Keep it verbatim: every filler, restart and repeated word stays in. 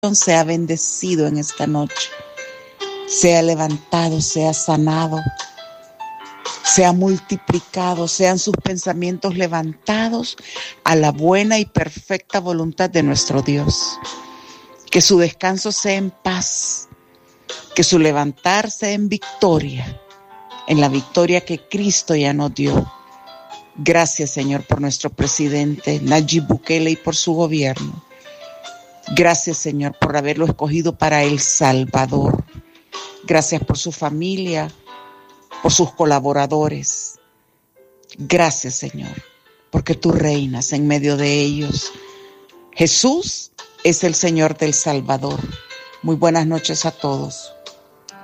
sea bendecido en esta noche, sea levantado, sea sanado, sea multiplicado, sean sus pensamientos levantados a la buena y perfecta voluntad de nuestro Dios. Que su descanso sea en paz, que su levantar sea en victoria, en la victoria que Cristo ya nos dio. Gracias, Señor, por nuestro presidente Nayib Bukele y por su gobierno. Gracias, Señor, por haberlo escogido para El Salvador. Gracias por su familia, por sus colaboradores. Gracias, Señor, porque tú reinas en medio de ellos. Jesús es el Señor del Salvador. Muy buenas noches a todos.